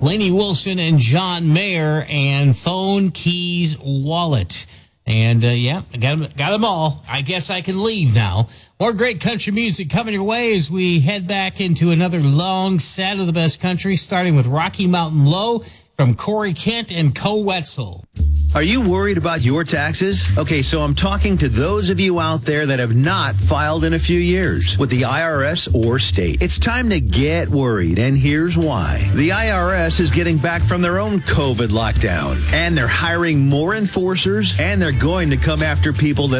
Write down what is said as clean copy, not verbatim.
Lainey Wilson and John Mayer, and Phone, Keys, Wallet. And, got them all. I guess I can leave now. More great country music coming your way as we head back into another long set of the best country, starting with Rocky Mountain Low from Corey Kent and Co Wetzel. Are you worried about your taxes? Okay, so I'm talking to those of you out there that have not filed in a few years with the IRS or state. It's time to get worried, and here's why. The IRS is getting back from their own COVID lockdown, and they're hiring more enforcers, and they're going to come after people that